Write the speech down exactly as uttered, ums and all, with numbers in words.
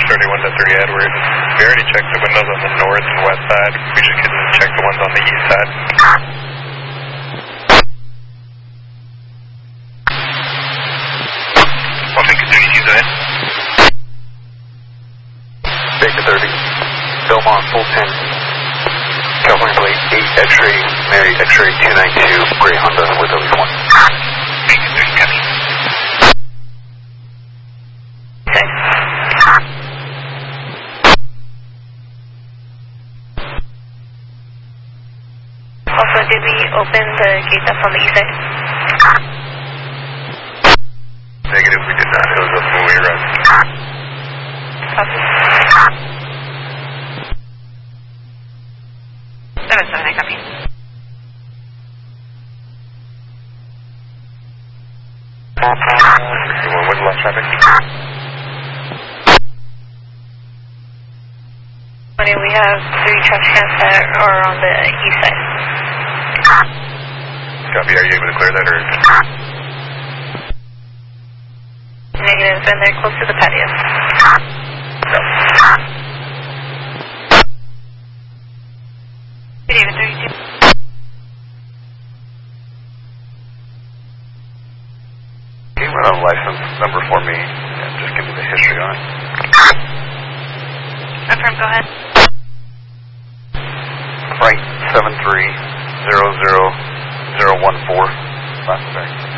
thirty-one to three Edward. We already checked the windows on the north and west side. We just couldn't check the ones on the east side. one Lincoln thirty-two, go ahead. Baker thirty. Belmont, full ten. California plate eight, X-ray, Mary, X-ray two nine two, Gray Honda with W one. Lincoln thirty, copy. Also, did we open the gate that's on the east side? Negative, we did not. It was up when we arrived. Copy. seven seven, I copy. sixty-one, what's the last traffic? We have three trash cans that are on the east side. Copy, are you able to clear that or? Negative, and they're close to the patio. No. David thirty-two. Can you run a license number for me and just give me the history on it? Affirm, go ahead. Frank seven three zero zero zero one four. Last back.